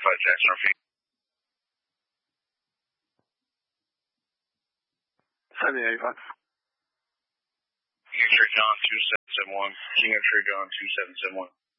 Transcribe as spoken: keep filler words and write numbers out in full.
thirty-five Jackson R P. seventy eighty-five. King X-ray John two seven seven one. King X-ray John two seven seven one.